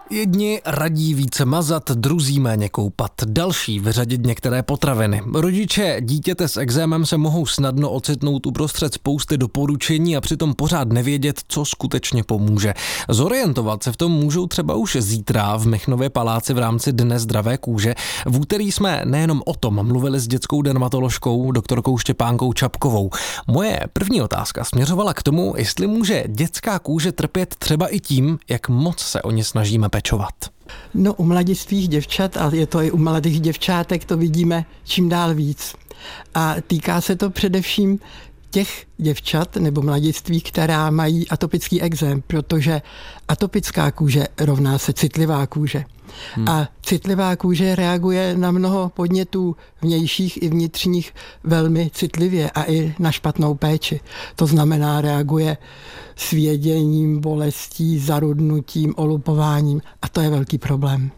Jedni radí více mazat, druzí méně koupat, další vyřadit některé potraviny. Rodiče dítěte s ekzémem se mohou snadno ocitnout uprostřed spousty doporučení a přitom pořád nevědět, co skutečně pomůže. Zorientovat se v tom můžou třeba už zítra v Michnově paláci v rámci Dne zdravé kůže. V úterý jsme nejenom o tom mluvili s dětskou dermatoložkou doktorkou Štěpánkou Čapkovou. Moje první otázka směřovala k tomu, jestli může dětská kůže trpět třeba i tím, jak moc se o ně snažíme pečovat. No, u mladistvých děvčat, a je to i u mladých děvčátek, to vidíme čím dál víc. A týká se to především těch děvčat nebo mladistvých, která mají atopický ekzém, protože atopická kůže rovná se citlivá kůže. A citlivá kůže reaguje na mnoho podnětů vnějších i vnitřních velmi citlivě a i na špatnou péči. To znamená, reaguje svěděním, bolestí, zarudnutím, olupováním a to je velký problém.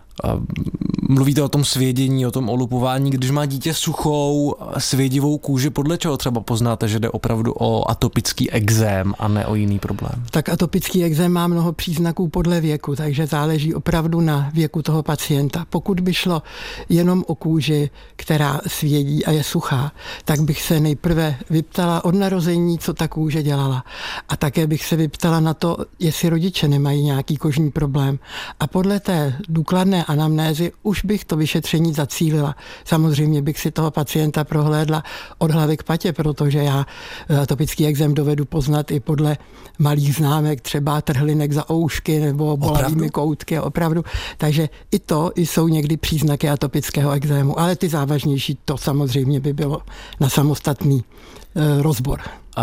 Mluvíte o tom svědění, o tom olupování, když má dítě suchou, svědivou kůži, podle čeho třeba poznáte, že jde opravdu o atopický ekzém a ne o jiný problém? Tak atopický ekzém má mnoho příznaků podle věku, takže záleží opravdu na věku toho pacienta. Pokud by šlo jenom o kůži, která svědí a je suchá, tak bych se nejprve vyptala od narození, co ta kůže dělala. A také bych se vyptala na to, jestli rodiče nemají nějaký kožní problém. A podle té důkladné anamnézy už bych to vyšetření zacílila. Samozřejmě bych si toho pacienta prohlédla od hlavy k patě, protože já atopický ekzém dovedu poznat i podle malých známek, třeba trhlinek za oušky nebo bolavými koutky, opravdu. Takže i to jsou někdy příznaky atopického ekzému, ale ty závažnější, to samozřejmě by bylo na samostatný rozbor.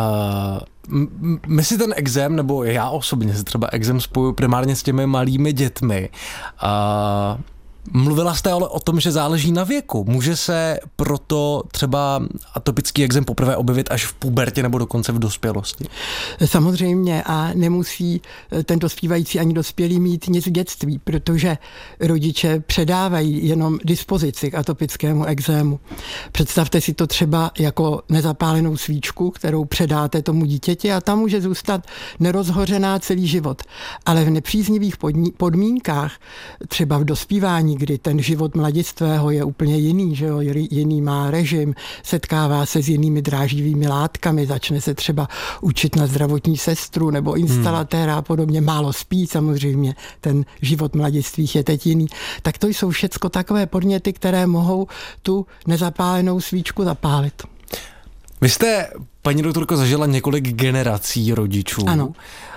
My si ten ekzém, nebo já osobně si třeba ekzém spojuji primárně s těmi malými dětmi. Mluvila jste ale o tom, že záleží na věku. Může se proto třeba atopický ekzém poprvé objevit až v pubertě nebo dokonce v dospělosti? Samozřejmě a nemusí ten dospívající ani dospělý mít nic v dětství, protože rodiče předávají jenom dispozici k atopickému ekzému. Představte si to třeba jako nezapálenou svíčku, kterou předáte tomu dítěti a ta může zůstat nerozhořená celý život. Ale v nepříznivých podmínkách, třeba v dospívání, kdy ten život mladistvého je úplně jiný, že jo? Jiný má režim, setkává se s jinými dráždivými látkami, začne se třeba učit na zdravotní sestru nebo instalatéra a podobně, málo spí samozřejmě, ten život mladistvých je teď jiný. Tak to jsou všecko takové podněty, které mohou tu nezapálenou svíčku zapálit. Vy jste, paní doktorko, zažila několik generací rodičů. Ano.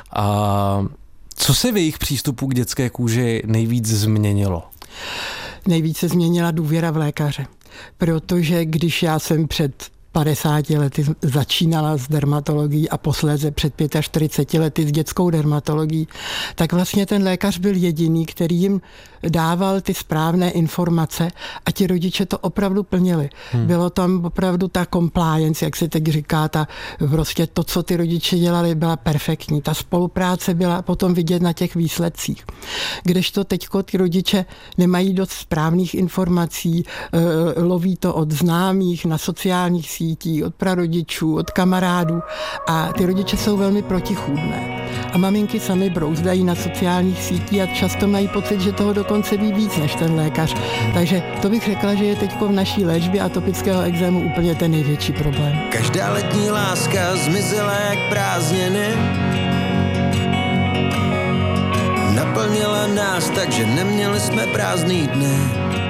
A co se v jejich přístupu k dětské kůži nejvíc změnilo? Nejvíce změnila důvěra v lékaře, protože když já jsem před 50 lety začínala s dermatologií a posléze před 45 lety s dětskou dermatologií, tak vlastně ten lékař byl jediný, který jim dával ty správné informace a ti rodiče to opravdu plnili. Bylo tam opravdu ta compliance, jak se teď říká, prostě to, co ty rodiče dělali, byla perfektní. Ta spolupráce byla potom vidět na těch výsledcích. Kdežto teďko ty rodiče nemají dost správných informací, loví to od známých na sociálních sítích, od prarodičů, od kamarádů a ty rodiče jsou velmi protichůdné. A maminky sami brouzdají na sociálních sítích a často mají pocit, že toho dokonce ví víc než ten lékař. Takže to bych řekla, že je teď v naší léčbě atopického ekzému úplně ten největší problém. Každá letní láska zmizela jak prázdniny. Naplnila nás tak, že neměli jsme prázdný dny.